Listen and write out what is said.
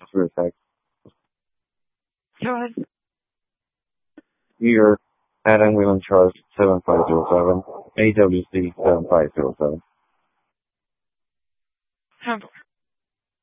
for a sec. Go ahead. You're at Wheeling Charge 7507, AWC 7507. Handle.